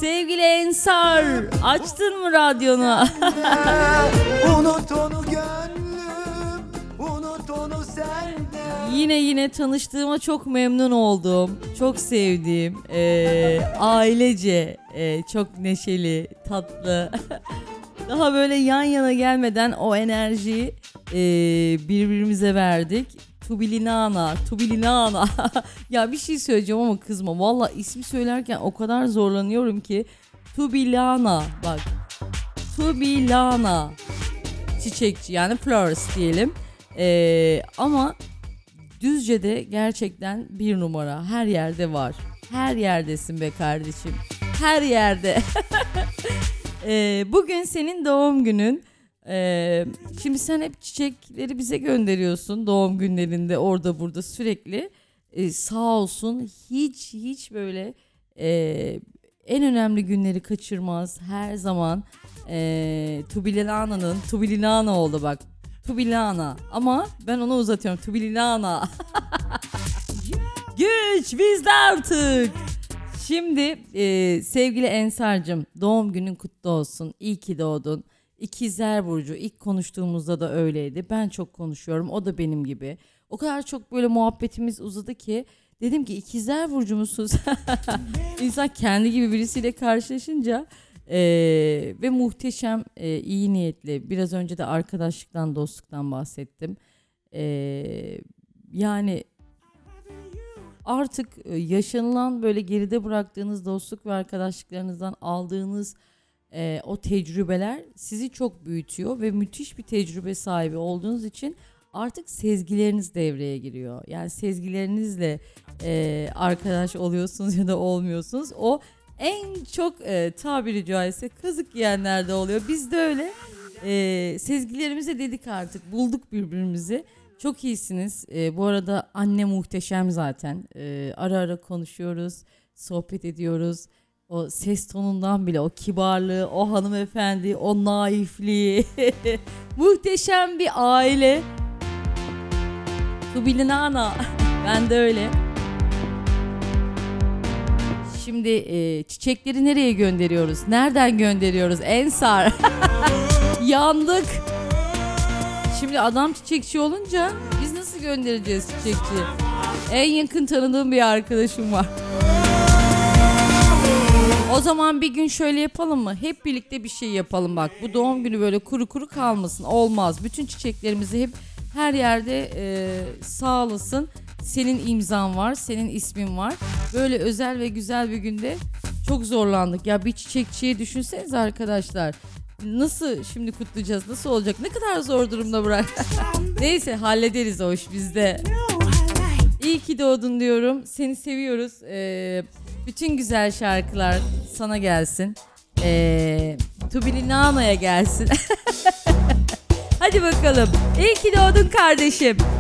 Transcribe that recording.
Sevgili Ensar, açtın mı radyonu? Unut onu gönlüm, unut onu sende. Yine tanıştığıma çok memnun oldum. Çok sevdiğim, ailece, çok neşeli, tatlı. Daha böyle yan yana gelmeden o enerjiyi birbirimize verdik. Tubilinana. Ya bir şey söyleyeceğim ama kızma. Valla ismi söylerken o kadar zorlanıyorum ki. Tubilana. Bak. Tubilana. Çiçekçi yani florist diyelim. Ama Düzce'de gerçekten bir numara. Her yerde var. Her yerdesin be kardeşim. Her yerde. Bugün senin doğum günün. Şimdi sen hep çiçekleri bize gönderiyorsun doğum günlerinde, orada burada sürekli. Sağ olsun hiç böyle en önemli günleri kaçırmaz her zaman. Tubilinana oldu bak. Tubilana ama ben onu uzatıyorum. Tubilinana. Güç bizde artık. Şimdi sevgili Ensar'cığım, doğum günün kutlu olsun. İyi ki doğdun. İkizler Burcu, ilk konuştuğumuzda da öyleydi. Ben çok konuşuyorum, o da benim gibi. O kadar çok böyle muhabbetimiz uzadı ki dedim ki İkizler Burcu musunuz? İnsan kendi gibi birisiyle karşılaşınca ve muhteşem, iyi niyetli. Biraz önce de arkadaşlıktan, dostluktan bahsettim. Yani artık yaşanılan, böyle geride bıraktığınız dostluk ve arkadaşlıklarınızdan aldığınız o tecrübeler sizi çok büyütüyor ve müthiş bir tecrübe sahibi olduğunuz için artık sezgileriniz devreye giriyor. Yani sezgilerinizle arkadaş oluyorsunuz ya da olmuyorsunuz. O en çok tabiri caizse kazık yiyenlerde oluyor. Biz de öyle sezgilerimize dedik, artık bulduk birbirimizi. Çok iyisiniz. Bu arada anne muhteşem zaten. Ara ara konuşuyoruz, sohbet ediyoruz. O ses tonundan bile, o kibarlığı, o hanımefendi, o naifliği. Muhteşem bir aile. Tubilinana. Ben de öyle. Şimdi çiçekleri nereye gönderiyoruz? Nereden gönderiyoruz? Ensar. Yandık. Şimdi adam çiçekçi olunca biz nasıl göndereceğiz çiçekçi? En yakın tanıdığım bir arkadaşım var. O zaman bir gün şöyle yapalım mı? Hep birlikte bir şey yapalım bak. Bu doğum günü böyle kuru kuru kalmasın. Olmaz. Bütün çiçeklerimizi hep her yerde sağlasın. Senin imzan var, senin ismin var. Böyle özel ve güzel bir günde çok zorlandık. Ya bir çiçekçiye düşünsenize arkadaşlar. Nasıl şimdi kutlayacağız? Nasıl olacak? Ne kadar zor durumda bırak. Neyse, hallederiz o iş bizde. İyi ki doğdun diyorum. Seni seviyoruz. Bütün güzel şarkılar sana gelsin. Tubilinana'ya gelsin. Hadi bakalım. İyi ki doğdun kardeşim.